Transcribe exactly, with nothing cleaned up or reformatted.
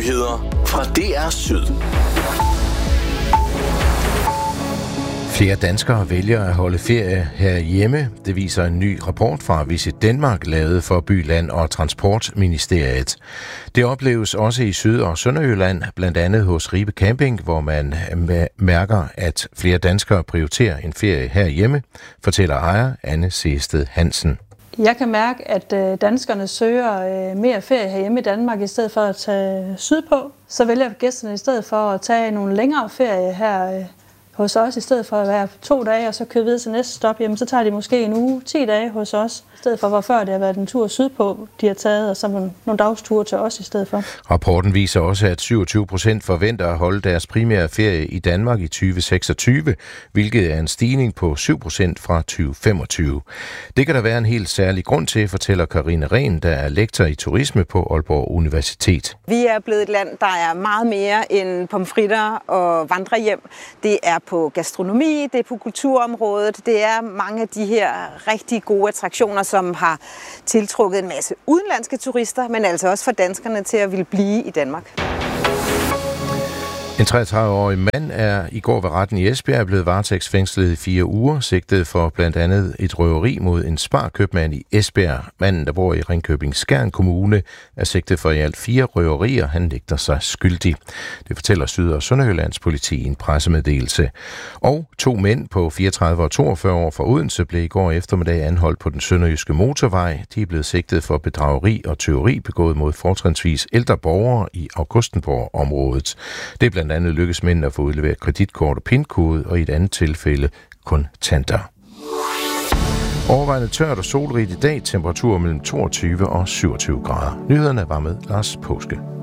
Nyheder fra D R Syd. Flere danskere vælger at holde ferie herhjemme. Det viser en ny rapport fra Visit Denmark, lavet for By, Land og Transportministeriet. Det opleves også i Syd- og Sønderjylland, blandt andet hos Ribe Camping, hvor man mærker, at flere danskere prioriterer en ferie herhjemme, fortæller ejer Anne Sehsted Hansen. Jeg kan mærke, at danskerne søger mere ferie herhjemme i Danmark, i stedet for at tage sydpå. Så vælger gæsterne i stedet for at tage nogle længere ferie her hos os, i stedet for at være to dage, og så køre videre til næste stop, jamen, så tager de måske en uge, ti dage hos os, i stedet for, hvor før det har været en tur sydpå, de har taget, og så nogle, nogle dagsture til os i stedet for. Rapporten viser også, at syvogtyve procent forventer at holde deres primære ferie i Danmark i tyve seksogtyve, hvilket er en stigning på syv procent fra tyve femogtyve. Det kan der være en helt særlig grund til, fortæller Karine Rehn, der er lektor i turisme på Aalborg Universitet. Vi er blevet et land, der er meget mere end pomfritter og vandrehjem. Det er på gastronomi, det er på kulturområdet, det er mange af de her rigtig gode attraktioner, som har tiltrukket en masse udenlandske turister, men altså også for danskerne til at ville blive i Danmark. En treogtredive-årig mand er i går ved retten i Esbjerg blevet varetægtsfængslet i fire uger, sigtet for blandt andet et røveri mod en sparkøbmand i Esbjerg. Manden, der bor i Ringkøbing Skjern Kommune, er sigtet for i alt fire røverier. Han nægter sig skyldig. Det fortæller Syd- og Sønderjyllands politi i en pressemeddelelse. Og to mænd på fireogtredive og toogfyrre år fra Odense blev i går eftermiddag anholdt på den sønderjyske motorvej. De er blevet sigtet for bedrageri og tyveri begået mod fortrinsvis ældre borgere i Augustenborg-området. Det er blandt andet lykkes mænd at få udleveret kreditkort og pindkode, og i et andet tilfælde kontanter. Overvejende tørt og solrigt i dag, temperatur mellem toogtyve og syvogtyve grader. Nyhederne var med Lars Påske.